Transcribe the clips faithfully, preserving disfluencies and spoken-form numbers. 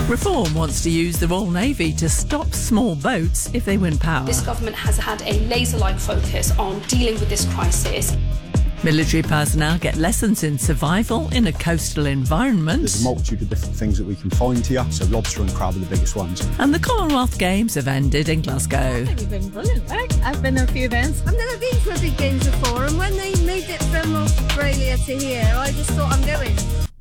Reform wants to use the Royal Navy to stop small boats if they win power. This government has had a laser-like focus on dealing with this crisis. Military personnel get lessons in survival in a coastal environment. There's a multitude of different things that we can find here, so lobster and crab are the biggest ones. And the Commonwealth Games have ended in Glasgow. I think you've been brilliant, Meg. I've been to a few events. I've never been to a big games before, and when they moved it from Australia to here, I just thought I'm going.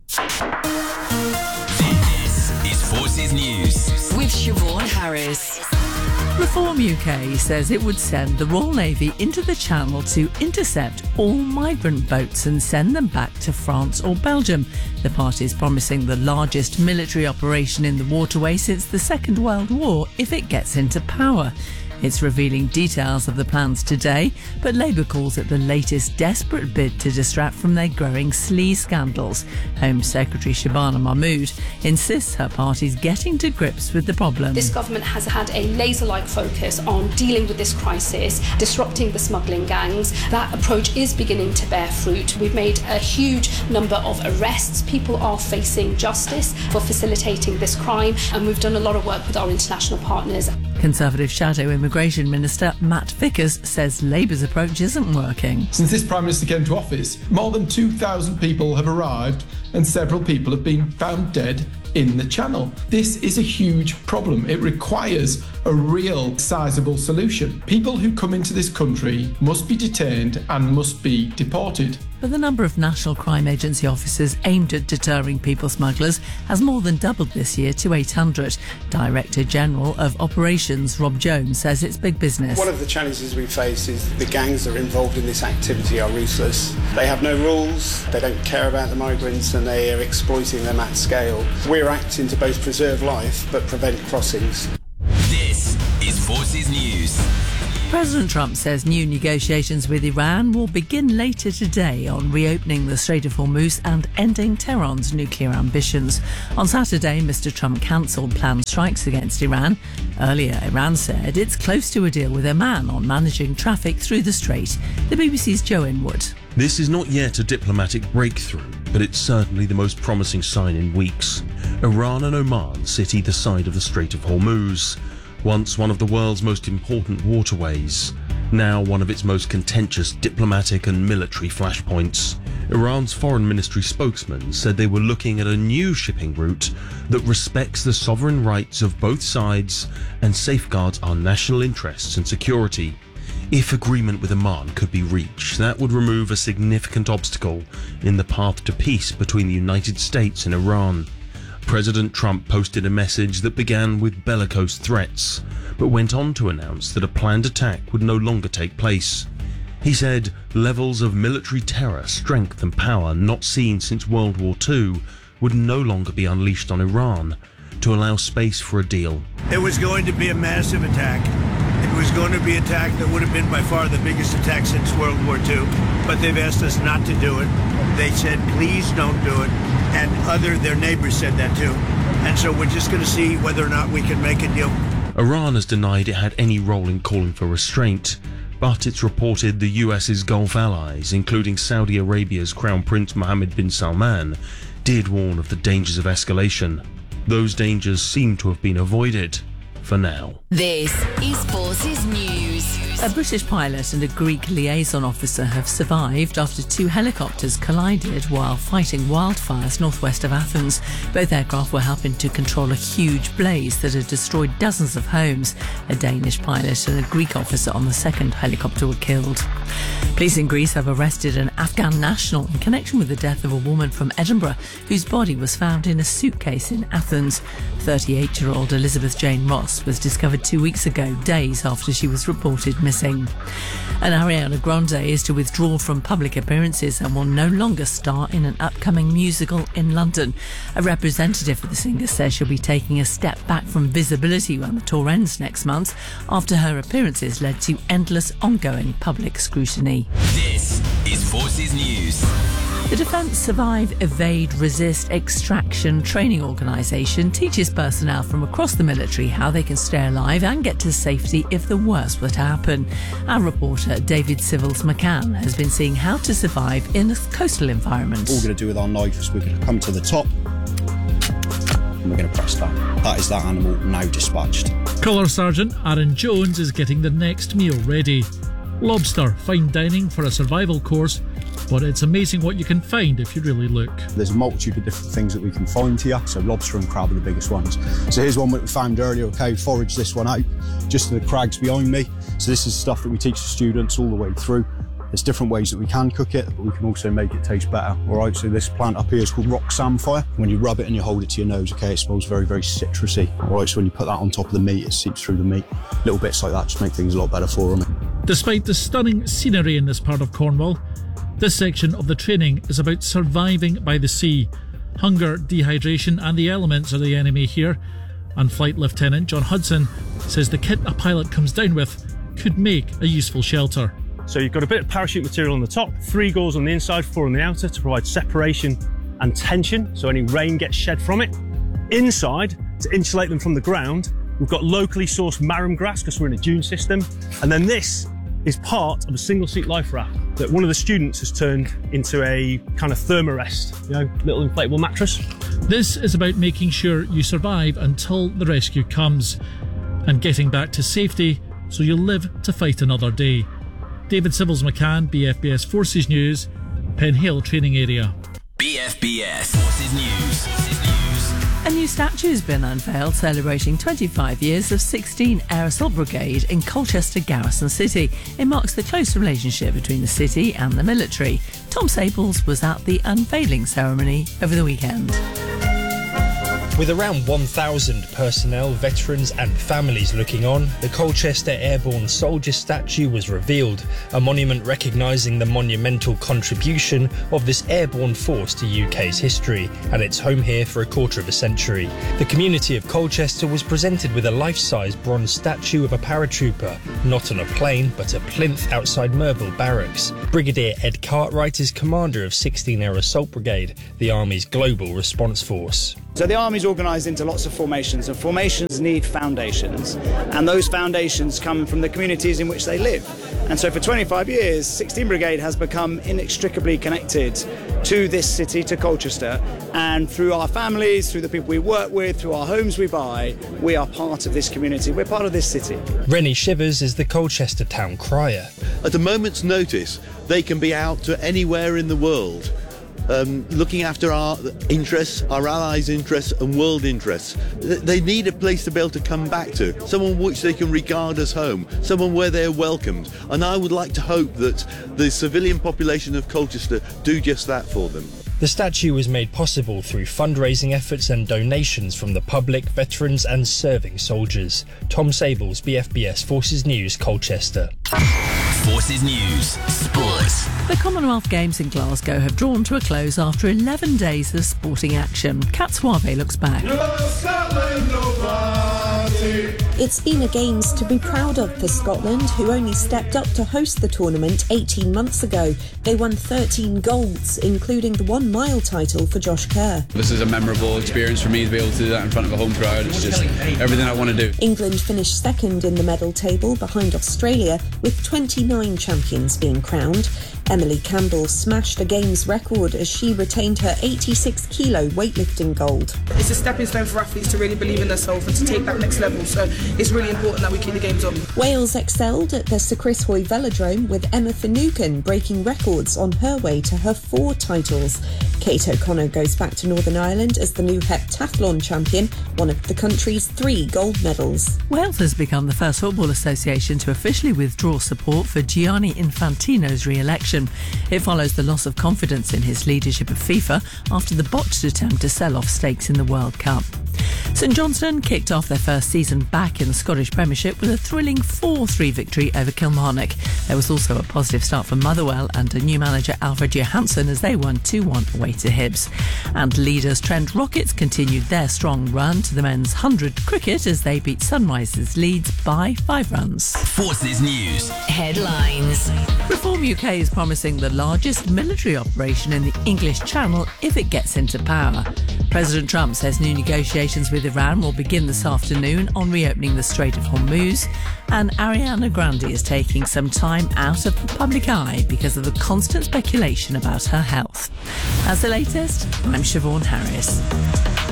This is Forces News with Siobhan Harris. Reform U K says it would send the Royal Navy into the Channel to intercept all migrant boats and send them back to France or Belgium. The party is promising the largest military operation in the waterway since the Second World War if it gets into power. It's revealing details of the plans today, but Labour calls it the latest desperate bid to distract from their growing sleaze scandals. Home Secretary Shabana Mahmood insists her party's getting to grips with the problem. This government has had a laser-like focus on dealing with this crisis, disrupting the smuggling gangs. That approach is beginning to bear fruit. We've made a huge number of arrests. People are facing justice for facilitating this crime, and we've done a lot of work with our international partners. Conservative Shadow Immigration Minister Matt Vickers says Labour's approach isn't working. Since this Prime Minister came to office, more than two thousand people have arrived and several people have been found dead in the Channel. This is a huge problem. It requires a real sizable solution. People who come into this country must be detained and must be deported. But the number of National Crime Agency officers aimed at deterring people smugglers has more than doubled this year to eight hundred. Director General of Operations Rob Jones says it's big business. One of the challenges we face is the gangs that are involved in this activity are ruthless. They have no rules, they don't care about the migrants, and they are exploiting them at scale. We're acting to both preserve life but prevent crossings. This is Forces News. President Trump says new negotiations with Iran will begin later today on reopening the Strait of Hormuz and ending Tehran's nuclear ambitions. On Saturday, Mister Trump cancelled planned strikes against Iran. Earlier, Iran said it's close to a deal with Oman on managing traffic through the strait. The B B C's Joe Inwood. This is not yet a diplomatic breakthrough, but it's certainly the most promising sign in weeks. Iran and Oman sit either side of the Strait of Hormuz, once one of the world's most important waterways, now one of its most contentious diplomatic and military flashpoints. Iran's foreign ministry spokesman said they were looking at a new shipping route that respects the sovereign rights of both sides and safeguards our national interests and security. If agreement with Oman could be reached, that would remove a significant obstacle in the path to peace between the United States and Iran. President Trump posted a message that began with bellicose threats, but went on to announce that a planned attack would no longer take place. He said levels of military terror, strength and power not seen since World War Two would no longer be unleashed on Iran to allow space for a deal. It was going to be a massive attack. It was going to be an attack that would have been by far the biggest attack since World War Two, but they've asked us not to do it. They said, please don't do it. And other, their neighbors said that too. And so we're just going to see whether or not we can make a deal. Iran has denied it had any role in calling for restraint, but it's reported the U S's Gulf allies, including Saudi Arabia's Crown Prince Mohammed bin Salman, did warn of the dangers of escalation. Those dangers seem to have been avoided for now. This is Forces News. A British pilot and a Greek liaison officer have survived after two helicopters collided while fighting wildfires northwest of Athens. Both aircraft were helping to control a huge blaze that had destroyed dozens of homes. A Danish pilot and a Greek officer on the second helicopter were killed. Police in Greece have arrested an Afghan national in connection with the death of a woman from Edinburgh whose body was found in a suitcase in Athens. thirty-eight-year-old Elizabeth Jane Ross was discovered two weeks ago, days after she was reported missing. And Ariana Grande is to withdraw from public appearances and will no longer star in an upcoming musical in London. A representative for the singer says she'll be taking a step back from visibility when the tour ends next month after her appearances led to endless ongoing public scrutiny. This is Forces News. The Defence Survive, Evade, Resist, Extraction Training Organisation teaches personnel from across the military how they can stay alive and get to safety if the worst were to happen. Our reporter David Civils McCann has been seeing how to survive in a coastal environment. All we're going to do with our knives, we're going to come to the top. and we're going to press that. That is that animal now dispatched. Colour Sergeant Aaron Jones is getting the next meal ready. Lobster, fine dining for a survival course, but it's amazing what you can find if you really look. There's a multitude of different things that we can find here, so lobster and crab are the biggest ones. So here's one that we found earlier, okay, foraged this one out, just to the crags behind me. So this is stuff that we teach the students all the way through. There's different ways that we can cook it, but we can also make it taste better. All right, so this plant up here is called rock samphire. When you rub it and you hold it to your nose, okay, it smells very, very citrusy. All right, so when you put that on top of the meat, it seeps through the meat. Little bits like that just make things a lot better for them. Despite the stunning scenery in this part of Cornwall, this section of the training is about surviving by the sea. Hunger, dehydration and the elements are the enemy here. And Flight Lieutenant John Hudson says the kit a pilot comes down with could make a useful shelter. So you've got a bit of parachute material on the top, three gauze on the inside, four on the outer to provide separation and tension, so any rain gets shed from it. Inside, to insulate them from the ground, we've got locally sourced marram grass because we're in a dune system. And then this is part of a single seat life raft that one of the students has turned into a kind of thermarest, you know, little inflatable mattress. This is about making sure you survive until the rescue comes and getting back to safety so you'll live to fight another day. David Civils-McCann, B F B S Forces News, Penhill Training Area. B F B S Forces News. A new statue has been unveiled celebrating twenty-five years of sixteen Air Assault Brigade in Colchester Garrison City. It marks the close relationship between the city and the military. Tom Sables was at the unveiling ceremony over the weekend. With around one thousand personnel, veterans and families looking on, the Colchester Airborne Soldier statue was revealed, a monument recognising the monumental contribution of this airborne force to U K's history and its home here for a quarter of a century. The community of Colchester was presented with a life-size bronze statue of a paratrooper, not on a plane but a plinth outside Merville Barracks. Brigadier Ed Cartwright is commander of sixteen Air Assault Brigade, the Army's global response force. So the Army's organised into lots of formations, and formations need foundations, and those foundations come from the communities in which they live. And so for twenty-five years, sixteen Brigade has become inextricably connected to this city, to Colchester, and through our families, through the people we work with, through our homes we buy, we are part of this community, we're part of this city. Rennie Shivers is the Colchester town crier. At a moment's notice, they can be out to anywhere in the world. Um, looking after our interests, our allies' interests and world interests. They need a place to be able to come back to, someone which they can regard as home, someone where they're welcomed. And I would like to hope that the civilian population of Colchester do just that for them. The statue was made possible through fundraising efforts and donations from the public, veterans and serving soldiers. Tom Sables, B F B S Forces News, Colchester. Forces News, Sports. The Commonwealth Games in Glasgow have drawn to a close after eleven days of sporting action. Kat Suave looks back. It's been a Games to be proud of for Scotland, who only stepped up to host the tournament eighteen months ago. They won thirteen golds, including the one mile title for Josh Kerr. This is a memorable experience for me to be able to do that in front of a home crowd. It's just everything I want to do. England finished second in the medal table behind Australia, with twenty-nine champions being crowned. Emily Campbell smashed a Games record as she retained her eighty-six kilo weightlifting gold. It's a stepping stone for athletes to really believe in themselves and to take that next level, so it's really important that we keep the Games on. Wales excelled at the Sir Chris Hoy Velodrome, with Emma Finucane breaking records on her way to her four titles. Kate O'Connor goes back to Northern Ireland as the new heptathlon champion, one of the country's three gold medals. Wales has become the first football association to officially withdraw support for Gianni Infantino's re-election. It follows the loss of confidence in his leadership of FIFA after the botched attempt to sell off stakes in the World Cup. St Johnstone kicked off their first season back in the Scottish Premiership with a thrilling four three victory over Kilmarnock. There was also a positive start for Motherwell under new manager Alfred Johansson as they won two one away to Hibs. And leaders Trent Rockets continued their strong run to the men's one hundred cricket as they beat Sunrisers Leeds by five runs. Forces News headlines. Reform U K is promising the largest military operation in the English Channel if it gets into power. President Trump says new negotiations with Iran will begin this afternoon on reopening the Strait of Hormuz, and Ariana Grande is taking some time out of the public eye because of the constant speculation about her health. As the latest, I'm Siobhan Harris.